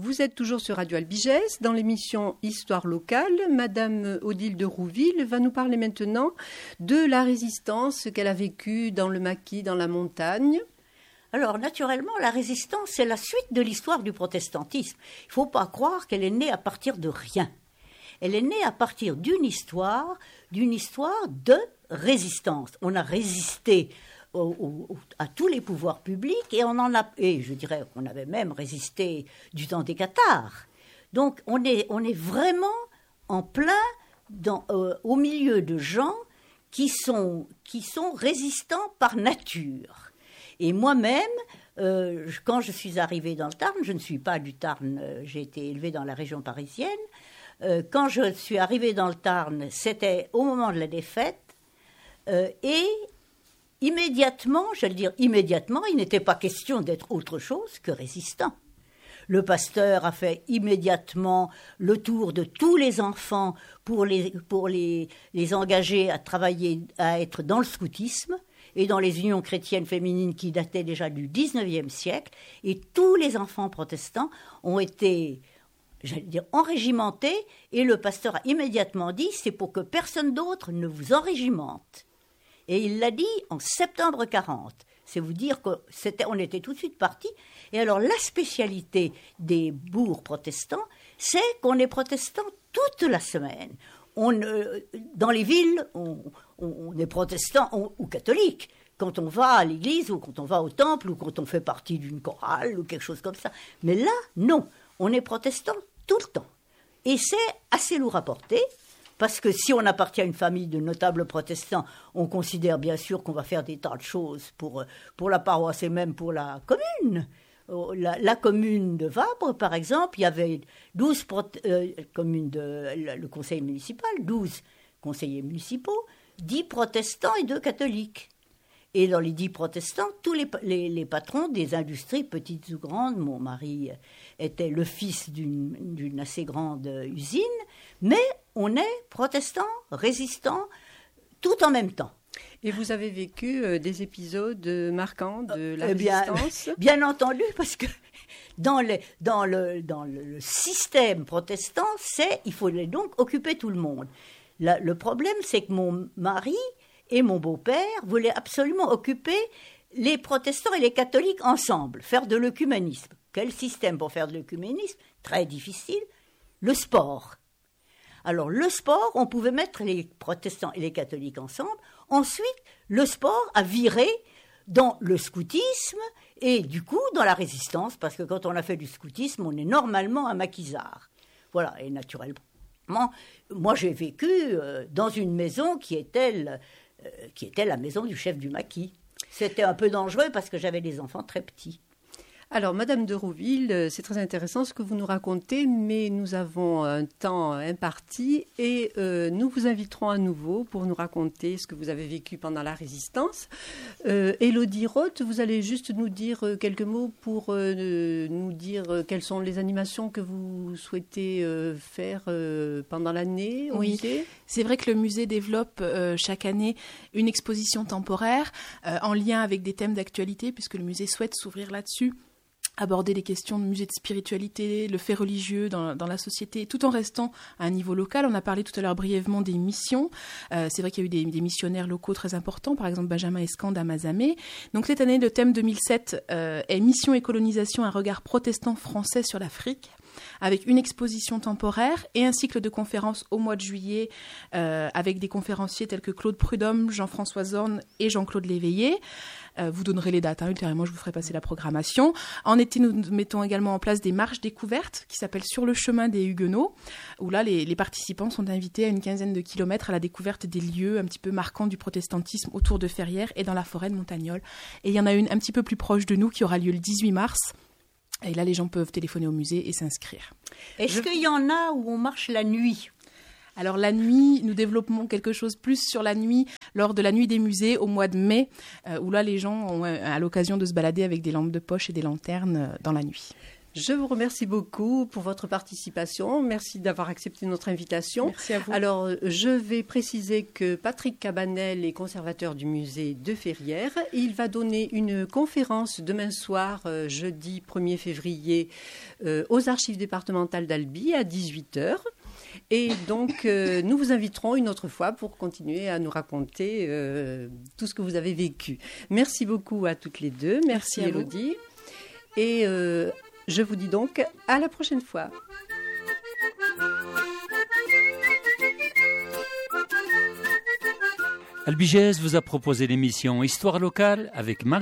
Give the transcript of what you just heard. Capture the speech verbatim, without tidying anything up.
Vous êtes toujours sur Radio Albigès, dans l'émission Histoire locale. Madame Odile de Rouville va nous parler maintenant de la résistance qu'elle a vécue dans le maquis, dans la montagne. Alors, naturellement, la résistance, c'est la suite de l'histoire du protestantisme. Il ne faut pas croire qu'elle est née à partir de rien. Elle est née à partir d'une histoire, d'une histoire de résistance. On a résisté au, au, à tous les pouvoirs publics et on en a, et je dirais qu'on avait même résisté du temps des Cathares. Donc, on est, on est vraiment en plein dans, euh, au milieu de gens qui sont, qui sont résistants par nature. Et moi-même, euh, quand je suis arrivée dans le Tarn, je ne suis pas du Tarn, euh, j'ai été élevée dans la région parisienne. Euh, quand je suis arrivée dans le Tarn, c'était au moment de la défaite. Euh, et immédiatement, j'allais dire immédiatement, il n'était pas question d'être autre chose que résistant. Le pasteur a fait immédiatement le tour de tous les enfants pour les, pour les, les engager à travailler, à être dans le scoutisme et dans les unions chrétiennes féminines qui dataient déjà du dix-neuvième siècle. Et tous les enfants protestants ont été, j'allais dire, enrégimentés. Et le pasteur a immédiatement dit, c'est pour que personne d'autre ne vous enrégimente. Et il l'a dit en septembre quarante. C'est vous dire qu'on était tout de suite partis. Et alors, la spécialité des bourgs protestants, c'est qu'on est protestant toute la semaine. On, euh, dans les villes, on, on, on est protestant on, ou catholique. Quand on va à l'église ou quand on va au temple ou quand on fait partie d'une chorale ou quelque chose comme ça. Mais là, non. On est protestant tout le temps. Et c'est assez lourd à porter. Parce que si on appartient à une famille de notables protestants, on considère bien sûr qu'on va faire des tas de choses pour, pour la paroisse et même pour la commune. La, la commune de Vabre, par exemple, il y avait douze prote- euh, communes de le, le conseil municipal, douze conseillers municipaux, dix protestants et deux catholiques. Et dans les dix protestants, tous les, les, les patrons des industries, petites ou grandes, mon mari était le fils d'une, d'une assez grande usine, mais on est protestant, résistant, tout en même temps. Et vous avez vécu euh, des épisodes marquants de la euh, bien, résistance ? Bien entendu, parce que dans le, dans le, dans le système protestant, c'est, il fallait donc occuper tout le monde. La, le problème, c'est que mon mari et mon beau-père voulaient absolument occuper les protestants et les catholiques ensemble, faire de l'œcuménisme. Quel système pour faire de l'œcuménisme ? Très difficile. Le sport. Alors, le sport, on pouvait mettre les protestants et les catholiques ensemble. Ensuite, le sport a viré dans le scoutisme et du coup dans la résistance, parce que quand on a fait du scoutisme, on est normalement un maquisard. Voilà, et naturellement, moi j'ai vécu euh, dans une maison qui était, le, euh, qui était la maison du chef du maquis. C'était un peu dangereux parce que j'avais des enfants très petits. Alors, Madame de Rouville, c'est très intéressant ce que vous nous racontez, mais nous avons un temps imparti et euh, nous vous inviterons à nouveau pour nous raconter ce que vous avez vécu pendant la résistance. Euh, Élodie Roth, vous allez juste nous dire quelques mots pour euh, nous dire quelles sont les animations que vous souhaitez euh, faire euh, pendant l'année au oui. musée. C'est vrai que le musée développe euh, chaque année une exposition temporaire euh, en lien avec des thèmes d'actualité, puisque le musée souhaite s'ouvrir là-dessus, aborder les questions de musée de spiritualité, le fait religieux dans, dans la société, tout en restant à un niveau local. On a parlé tout à l'heure brièvement des missions. Euh, c'est vrai qu'il y a eu des, des missionnaires locaux très importants, par exemple Benjamin Escande à Mazamet. Donc cette année, le thème deux mille sept euh, est « Mission et colonisation, un regard protestant français sur l'Afrique », avec une exposition temporaire et un cycle de conférences au mois de juillet euh, avec des conférenciers tels que Claude Prudhomme, Jean-François Zorn et Jean-Claude Léveillé. Euh, vous donnerez les dates, hein, ultérieurement je vous ferai passer la programmation. En été, nous mettons également en place des marches découvertes qui s'appellent Sur le chemin des Huguenots, où là les, les participants sont invités à une quinzaine de kilomètres à la découverte des lieux un petit peu marquants du protestantisme autour de Ferrières et dans la forêt de Montagnole. Et il y en a une un petit peu plus proche de nous qui aura lieu le dix-huit mars. Et là, les gens peuvent téléphoner au musée et s'inscrire. Est-ce Je... qu'il y en a où on marche la nuit ? Alors la nuit, nous développons quelque chose plus sur la nuit lors de la nuit des musées au mois de mai, euh, où là les gens ont à l'occasion de se balader avec des lampes de poche et des lanternes euh, dans la nuit. Je vous remercie beaucoup pour votre participation. Merci d'avoir accepté notre invitation. Merci à vous. Alors, je vais préciser que Patrick Cabanel est conservateur du musée de Ferrières. Il va donner une conférence demain soir, euh, jeudi premier février, euh, aux archives départementales d'Albi à dix-huit heures. Et donc, euh, nous vous inviterons une autre fois pour continuer à nous raconter euh, tout ce que vous avez vécu. Merci beaucoup à toutes les deux. Merci, Merci à Élodie. Vous. Et euh, je vous dis donc à la prochaine fois. Albi Jazz vous a proposé l'émission Histoire locale avec Marie